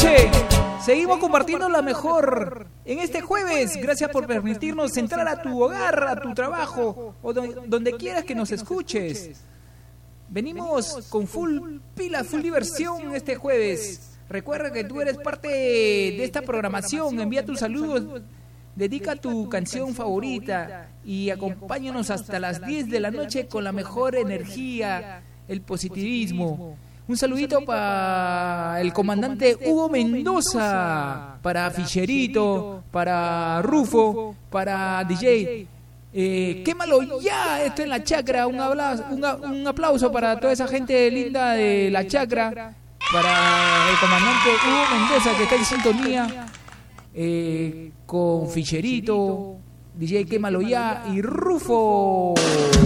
noche. Seguimos compartiendo la mejor en este jueves. Gracias por permitirnos entrar a tu hogar, a tu trabajo o donde quieras que nos escuches. Venimos con full pila, full diversión este jueves. Recuerda que tú eres parte de esta programación. Envía tus saludos, dedica tu canción favorita y acompáñanos hasta las 10 de la noche con la mejor energía, el positivismo. Un saludito para el comandante Hugo Mendoza, para Fischerito, para Rufo, para DJ. Quémalo ya, esto en la chacra. Un aplauso para toda esa gente linda de la chacra, para el comandante Hugo Mendoza que está en sintonía con Fischerito, DJ Quémalo ya y Rufo.